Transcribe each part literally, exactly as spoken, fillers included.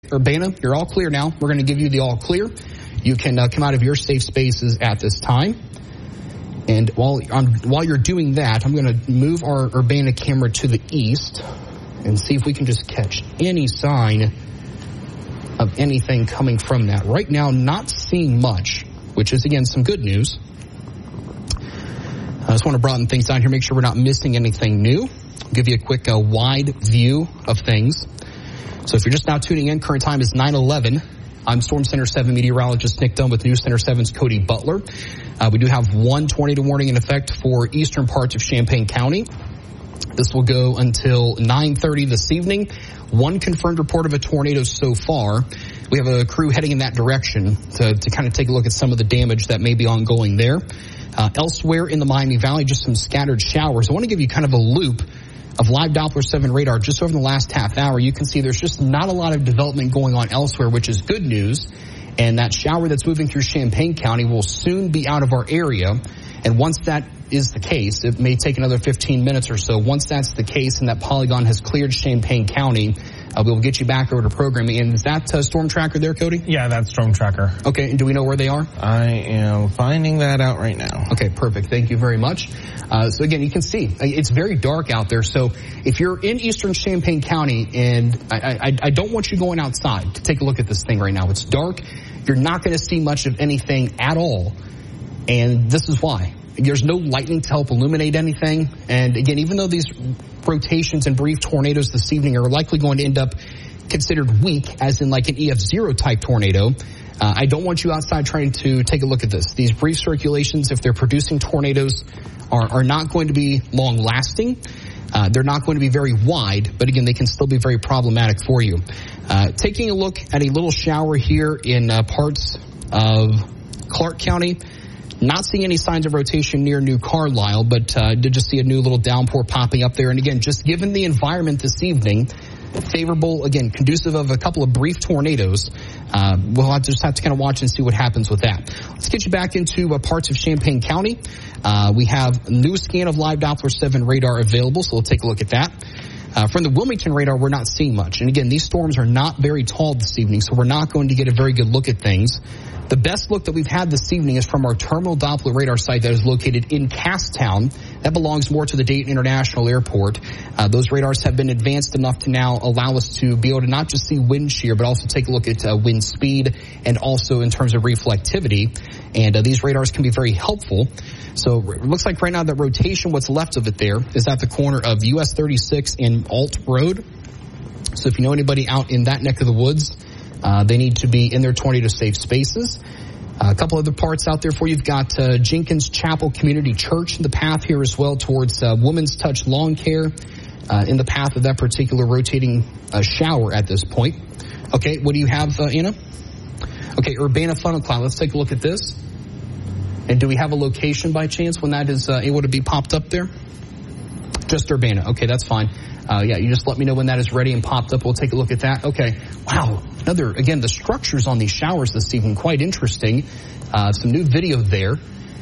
Urbana, you're all clear now. We're going to give you the all clear. You can uh, come out of your safe spaces at this time. And while um, while you're doing that, I'm going to move our Urbana camera to the east and see if we can just catch any sign of anything coming from that. Right now, not seeing much, which is, again, some good news. I just want to broaden things out here, make sure we're not missing anything new. I'll give you a quick uh, wide view of things. So if you're just now tuning in, current time is nine eleven. I'm Storm Center seven meteorologist Nick Dunn with News Center seven's Cody Butler. Uh, we do have one tornado warning in effect for eastern parts of Champaign County. This will go until nine thirty this evening. One confirmed report of a tornado so far. We have a crew heading in that direction to, to kind of take a look at some of the damage that may be ongoing there. Uh, elsewhere in the Miami Valley, just some scattered showers. I want to give you kind of a loop of live Doppler seven radar just over the last half hour. You can see there's just not a lot of development going on elsewhere, which is good news. And that shower that's moving through Champaign County will soon be out of our area. And once that is the case, it may take another fifteen minutes or so. Once that's the case and that polygon has cleared Champaign County, uh, we'll get you back over to programming. And is that uh, Storm Tracker there, Cody? Yeah, that's Storm Tracker. Okay, and do we know where they are? I am finding that out right now. Okay, perfect. Thank you very much. Uh, so again, you can see it's very dark out there. So if you're in eastern Champaign County, and I, I, I don't want you going outside to take a look at this thing right now. It's dark. You're not going to see much of anything at all. And this is why. There's no lightning to help illuminate anything. And again, even though these rotations and brief tornadoes this evening are likely going to end up considered weak, as in like an E F zero type tornado, uh, I don't want you outside trying to take a look at this. These brief circulations, if they're producing tornadoes, are, are not going to be long lasting. Uh, they're not going to be very wide, but again, they can still be very problematic for you. Uh, taking a look at a little shower here in uh, parts of Clark County. Not seeing any signs of rotation near New Carlisle, but uh, did just see a new little downpour popping up there. And again, just given the environment this evening, favorable, again, conducive of a couple of brief tornadoes, uh, we'll have to just have to kind of watch and see what happens with that. Let's get you back into uh, parts of Champaign County. Uh, we have a new scan of live Doppler seven radar available, so we'll take a look at that. Uh, from the Wilmington radar, we're not seeing much. And again, these storms are not very tall this evening, so we're not going to get a very good look at things. The best look that we've had this evening is from our terminal Doppler radar site that is located in Casstown. That belongs more to the Dayton International Airport. Uh, those radars have been advanced enough to now allow us to be able to not just see wind shear, but also take a look at uh, wind speed and also in terms of reflectivity. And uh, these radars can be very helpful. So it looks like right now that rotation, what's left of it there, is at the corner of U S thirty-six and Alt Road. So if you know anybody out in that neck of the woods, Uh, they need to be in their tornado-safe spaces. Uh, a couple other parts out there for you. You've got uh, Jenkins Chapel Community Church in the path here as well towards uh, Women's Touch Lawn Care uh, in the path of that particular rotating uh, shower at this point. Okay, what do you have, uh, Anna? Okay, Urbana Funnel Cloud. Let's take a look at this. And do we have a location by chance when that is uh, able to be popped up there? Just Urbana. Okay, that's fine. Uh, yeah, you just let me know when that is ready and popped up. We'll take a look at that. Okay. Wow. Another, again, the structures on these showers this evening, quite interesting. Uh, some new video there.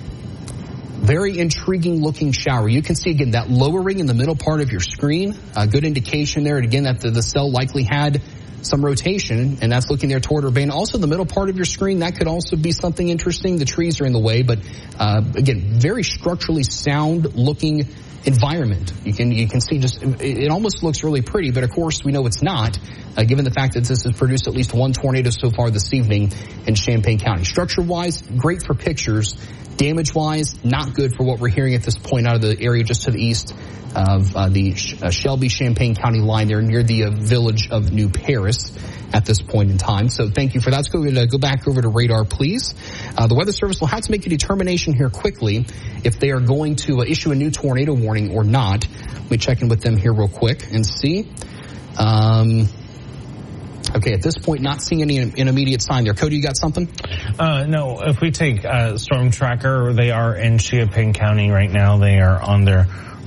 Very intriguing looking shower. You can see, again, that lowering in the middle part of your screen. A good indication there. And again, that the, the cell likely had some rotation, and that's looking there toward Urbana. Also, the middle part of your screen, that could also be something interesting. The trees are in the way, but uh, again, very structurally sound looking environment. You can you can see just it, it almost looks really pretty, but of course we know it's not, uh, given the fact that this has produced at least one tornado so far this evening in Champaign County. Structure-wise, great for pictures. Damage-wise, not good for what we're hearing at this point out of the area just to the east of uh, the uh, Shelby-Champaign County line there near the uh, village of New Paris at this point in time. So thank you for that. Let's go, uh, go back over to radar, please. Uh, the Weather Service will have to make a determination here quickly if they are going to uh, issue a new tornado warning or not. Let me check in with them here real quick and see. Um, okay, at this point, not seeing any an immediate sign there. Cody, you got something? Uh, no, if we take uh, Storm Tracker, they are in Champaign County right now. They are on their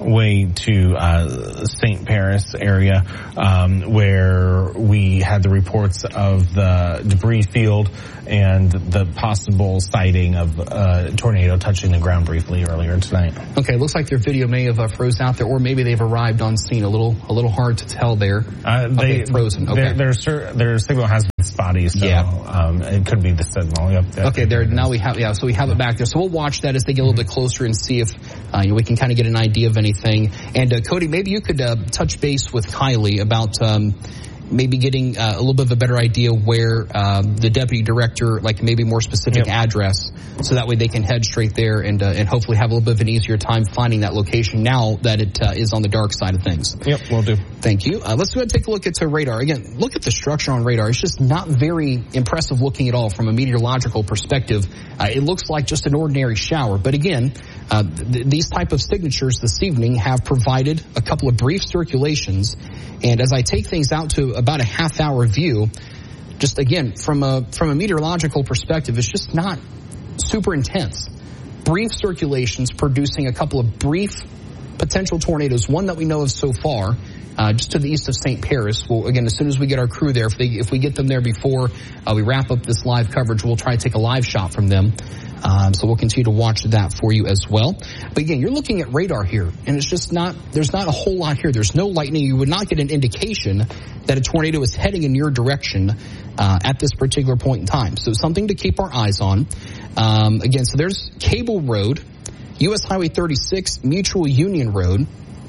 way to uh, Saint Paris area, um, where we had the reports of the debris field and the possible sighting of a tornado touching the ground briefly earlier tonight. Okay, looks like their video may have uh, froze out there, or maybe they've arrived on scene. A little, a little hard to tell there. Uh, they okay, frozen. Okay, their, their, their signal has been spotty, so yeah. um, it could be the signal. Yep, okay, there now we have yeah, so we have it back there. So we'll watch that as they get a little bit closer and see if uh, you know, we can kind of get an idea of anything. And uh, Cody, maybe you could uh, touch base with Kylie about. Um, maybe getting uh, a little bit of a better idea where uh, the deputy director, like maybe more specific yep. address, so that way they can head straight there and uh, and hopefully have a little bit of an easier time finding that location now that it uh, is on the dark side of things. Yep, will do. Thank you. Uh, let's go ahead and take a look at the radar. Again, look at the structure on radar. It's just not very impressive looking at all from a meteorological perspective. Uh, it looks like just an ordinary shower. But again, uh, th- these type of signatures this evening have provided a couple of brief circulations. And as I take things out to about a half hour view, just again, from a from a meteorological perspective, it's just not super intense. Brief circulations producing a couple of brief potential tornadoes, one that we know of so far, uh, just to the east of Saint Paris. Well, again, as soon as we get our crew there, if they if we get them there before uh, we wrap up this live coverage, we'll try to take a live shot from them. Um, so we'll continue to watch that for you as well. But again, you're looking at radar here, and it's just not, there's not a whole lot here. There's no lightning. You would not get an indication that a tornado is heading in your direction uh, at this particular point in time. So something to keep our eyes on. Um, again, so there's Cable Road, U S Highway thirty-six, Mutual Union Road,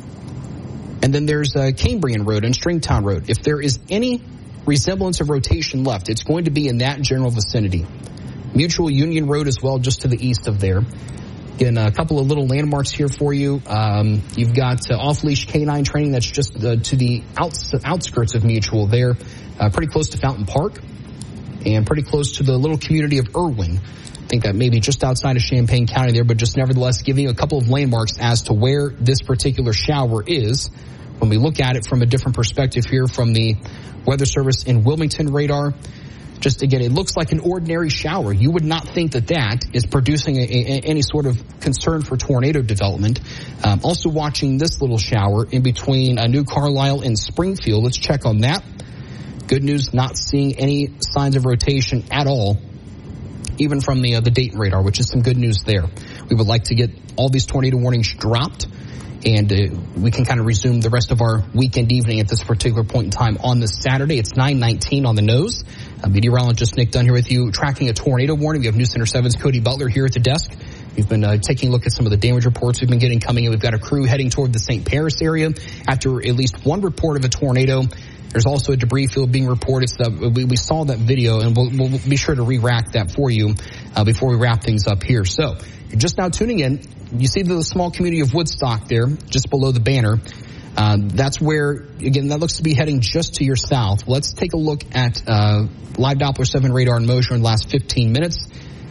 and then there's uh, Cambrian Road and Stringtown Road. If there is any resemblance of rotation left, it's going to be in that general vicinity. Mutual Union Road as well, just to the east of there. Again, a couple of little landmarks here for you. Um, you've got uh, off-leash canine training that's just uh, to the outs- outskirts of Mutual there, uh, pretty close to Fountain Park, and pretty close to the little community of Irwin. I think that may be just outside of Champaign County there, but just nevertheless giving you a couple of landmarks as to where this particular shower is. When we look at it from a different perspective here from the Weather Service in Wilmington radar, just again, it looks like an ordinary shower. You would not think that that is producing a, a, any sort of concern for tornado development. Um, also watching this little shower in between uh, New Carlisle and Springfield. Let's check on that. Good news, not seeing any signs of rotation at all, even from the uh, the Dayton radar, which is some good news there. We would like to get all these tornado warnings dropped, and uh, we can kind of resume the rest of our weekend evening at this particular point in time on this Saturday. It's nine nineteen on the nose. Uh, meteorologist Nick Dunn here with you, tracking a tornado warning. We have News Center seven's Cody Butler here at the desk. We've been uh, taking a look at some of the damage reports we've been getting coming in. We've got a crew heading toward the Saint Paris area after at least one report of a tornado. There's also a debris field being reported. So we, we saw that video, and we'll, we'll be sure to re-rack that for you uh, before we wrap things up here. So you're just now tuning in. You see the small community of Woodstock there, just below the banner. Uh, that's where, again, that looks to be heading just to your south. Let's take a look at uh, live Doppler seven radar in motion in the last fifteen minutes.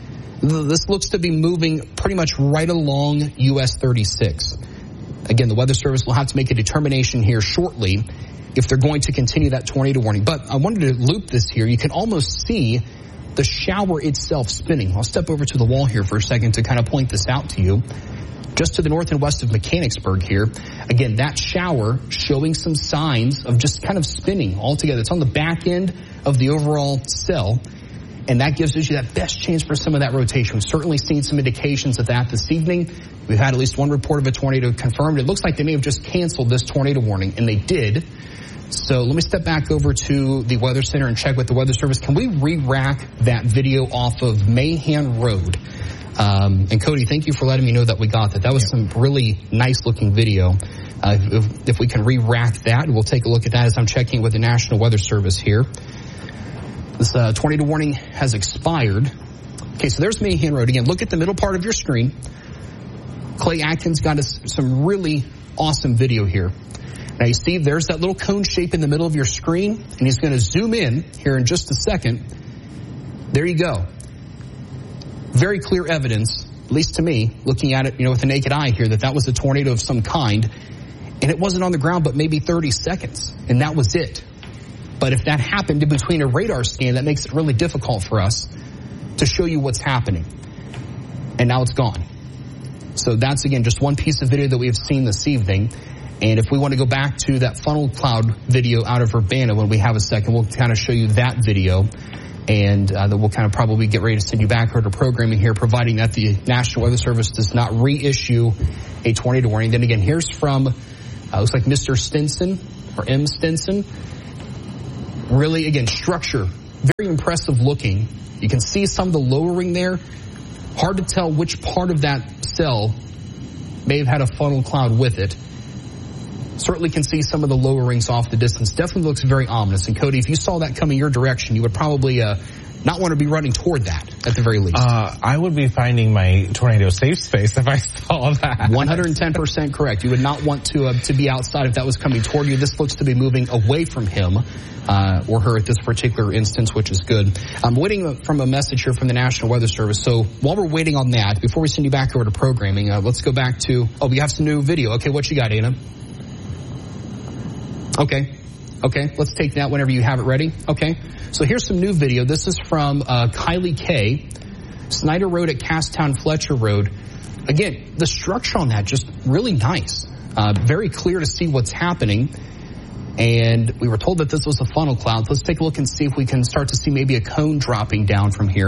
This looks to be moving pretty much right along U S thirty-six. Again, the Weather Service will have to make a determination here shortly if they're going to continue that tornado warning. But I wanted to loop this here. You can almost see the shower itself spinning. I'll step over to the wall here for a second to kind of point this out to you. Just to the north and west of Mechanicsburg here. Again, that shower showing some signs of just kind of spinning altogether. It's on the back end of the overall cell, and that gives you that best chance for some of that rotation. We've certainly seen some indications of that this evening. We've had at least one report of a tornado confirmed. It looks like they may have just canceled this tornado warning, and they did. So let me step back over to the Weather Center and check with the Weather Service. Can we re-rack that video off of Mahan Road? Um, and Cody, thank you for letting me know that we got that. That was some really nice looking video. Uh, if, if we can re-rack that, we'll take a look at that as I'm checking with the National Weather Service here. This uh, tornado warning has expired. Okay, so there's Mahan Road. Again, look at the middle part of your screen. Clay Atkins got us some really awesome video here. Now you see there's that little cone shape in the middle of your screen, and he's going to zoom in here in just a second. There you go. Very clear evidence, at least to me, looking at it, you know, with the naked eye here, that that was a tornado of some kind. And it wasn't on the ground but maybe thirty seconds, and that was it. But if that happened in between a radar scan, that makes it really difficult for us to show you what's happening. And now it's gone. So that's, again, just one piece of video that we have seen this evening. And if we want to go back to that funnel cloud video out of Urbana when we have a second, we'll kind of show you that video. And uh, then we'll kind of probably get ready to send you back over to programming here, providing that the National Weather Service does not reissue a tornado warning. Then again, here's from, uh, looks like Mister Stinson, or M. Stinson. Really, again, structure, very impressive looking. You can see some of the lowering there. Hard to tell which part of that cell may have had a funnel cloud with it. Certainly can see some of the lowerings off the distance. Definitely looks very ominous. And Cody, if you saw that coming your direction, you would probably uh, not want to be running toward that at the very least. Uh, I would be finding my tornado safe space if I saw that. one hundred ten percent correct. You would not want to uh, to be outside if that was coming toward you. This looks to be moving away from him. Uh, or her at this particular instance, which is good. I'm waiting from a message here from the National Weather Service. So while we're waiting on that, before we send you back over to programming, uh, let's go back to, oh, we have some new video. Okay, what you got, Anna? Okay. Okay, let's take that whenever you have it ready. Okay. So here's some new video. This is from uh, Kylie K. Snyder Road at Casstown Fletcher Road. Again, the structure on that just really nice. Uh, very clear to see what's happening. And we were told that this was a funnel cloud. Let's take a look and see if we can start to see maybe a cone dropping down from here.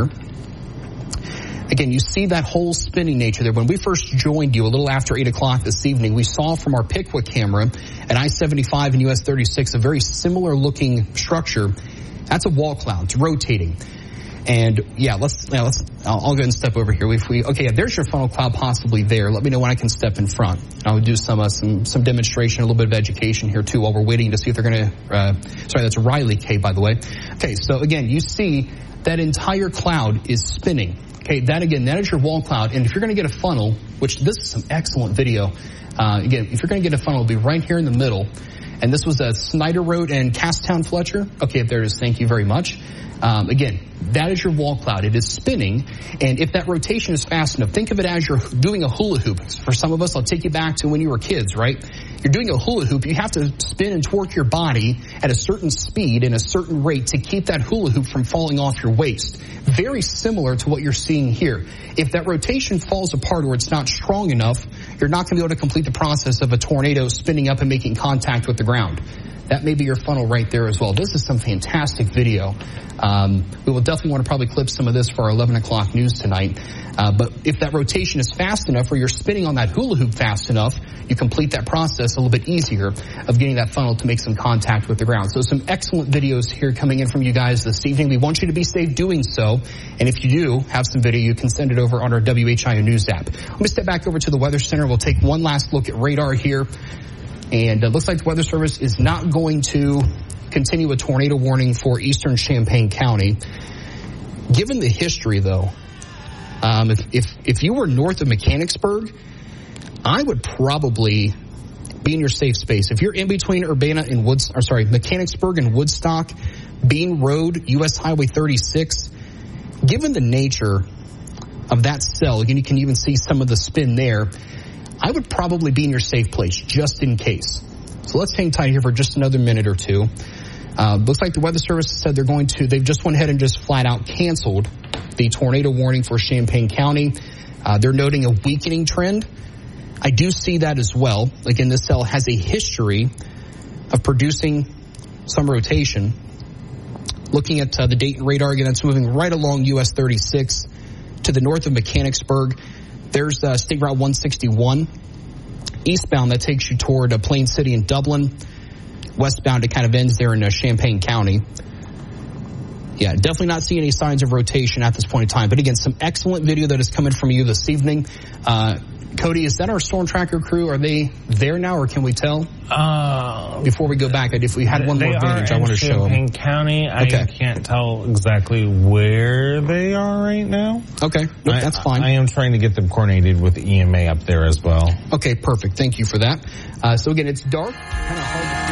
Again, you see that whole spinning nature there. When we first joined you a little after eight o'clock this evening, we saw from our Pickwick camera at I seventy-five and U S thirty-six a very similar looking structure. That's a wall cloud. It's rotating. And yeah, let's, yeah, let's, I'll, I'll go ahead and step over here. If we, okay, yeah, there's your funnel cloud possibly there. Let me know when I can step in front. I'll do some, uh, some, some demonstration, a little bit of education here too while we're waiting to see if they're going to, uh, sorry, that's Riley K, by the way. Okay, so again, you see that entire cloud is spinning. Okay, that again, that is your wall cloud. And if you're going to get a funnel, which this is some excellent video, uh, again, if you're going to get a funnel, it'll be right here in the middle. And this was a Snyder Road and Casstown Fletcher. Okay, there it is. Thank you very much. Um, again, that is your wall cloud. It is spinning, and if that rotation is fast enough, think of it as you're doing a hula hoop. For some of us, I'll take you back to when you were kids, right? You're doing a hula hoop. You have to spin and torque your body at a certain speed and a certain rate to keep that hula hoop from falling off your waist. Very similar to what you're seeing here. If that rotation falls apart or it's not strong enough, you're not going to be able to complete the process of a tornado spinning up and making contact with the ground. That may be your funnel right there as well. This is some fantastic video. Um, we will definitely want to probably clip some of this for our eleven o'clock news tonight. Uh, but if that rotation is fast enough or you're spinning on that hula hoop fast enough, you complete that process a little bit easier of getting that funnel to make some contact with the ground. So some excellent videos here coming in from you guys this evening. We want you to be safe doing so. And if you do have some video, you can send it over on our W H I O News app. Let me step back over to the Weather Center. We'll take one last look at radar here. And it looks like the Weather Service is not going to continue a tornado warning for eastern Champaign County. Given the history, though, um, if, if if you were north of Mechanicsburg, I would probably be in your safe space. If you're in between Urbana and Woods, or sorry, Mechanicsburg and Woodstock, Bean Road, U S Highway thirty-six, given the nature of that cell, again, you can even see some of the spin there, I would probably be in your safe place just in case. So let's hang tight here for just another minute or two. Uh, looks like the Weather Service said they're going to, they've just went ahead and just flat out canceled the tornado warning for Champaign County. Uh, they're noting a weakening trend. I do see that as well. Again, this cell has a history of producing some rotation. Looking at uh, the Dayton radar, again, that's moving right along U S thirty-six to the north of Mechanicsburg. There's uh, State Route one sixty-one. Eastbound, that takes you toward uh, Plain City and Dublin. Westbound, it kind of ends there in uh, Champaign County. Yeah, definitely not seeing any signs of rotation at this point in time. But again, some excellent video that is coming from you this evening. Uh, Cody, is that our storm tracker crew? Are they there now, or can we tell? Uh, Before we go back, if we had one more advantage, I want to show them. Champaign County. I okay. can't tell exactly where they are right now. Okay, nope, I, that's fine. I am trying to get them coordinated with E M A up there as well. Okay, perfect. Thank you for that. Uh, so again, it's dark, kind of hard to